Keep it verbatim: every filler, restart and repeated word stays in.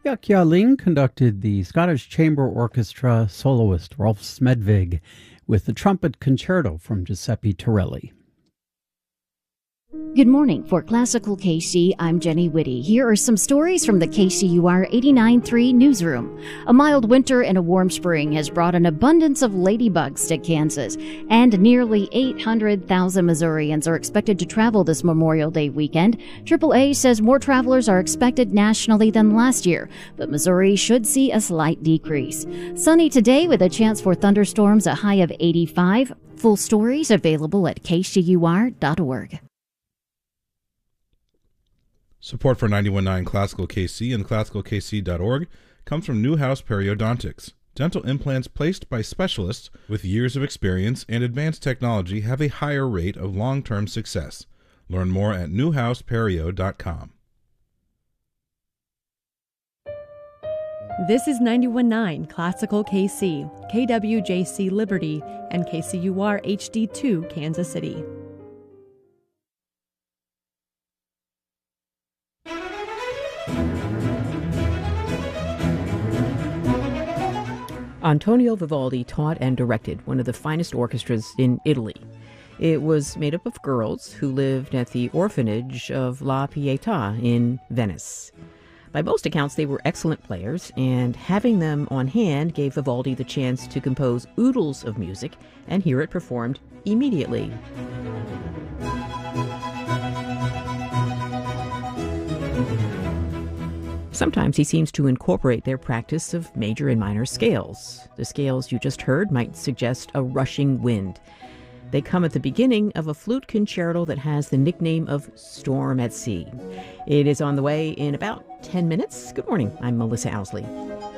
Ling conducted the Scottish Chamber Orchestra soloist Rolf Smedvig with the trumpet concerto from Giuseppe Torelli. Good morning. For Classical K C, I'm Jenny Whitty. Here are some stories from the K C U R eighty-nine point three newsroom. A mild winter and a warm spring has brought an abundance of ladybugs to Kansas, and nearly eight hundred thousand Missourians are expected to travel this Memorial Day weekend. triple A says more travelers are expected nationally than last year, but Missouri should see a slight decrease. Sunny today with a chance for thunderstorms, a high of eighty-five. Full stories available at K C U R dot org. Support for ninety-one point nine Classical K C and classical k c dot org comes from Newhouse Periodontics. Dental implants placed by specialists with years of experience and advanced technology have a higher rate of long-term success. Learn more at newhouse perio dot com. This is ninety-one point nine Classical K C, K W J C Liberty, and K C U R H D two Kansas City. Antonio Vivaldi taught and directed one of the finest orchestras in Italy. It was made up of girls who lived at the orphanage of La Pietà in Venice. By most accounts, they were excellent players, and having them on hand gave Vivaldi the chance to compose oodles of music and hear it performed immediately. Sometimes he seems to incorporate their practice of major and minor scales. The scales you just heard might suggest a rushing wind. They come at the beginning of a flute concerto that has the nickname of Storm at Sea. It is on the way in about ten minutes. Good morning, I'm Melissa Owsley.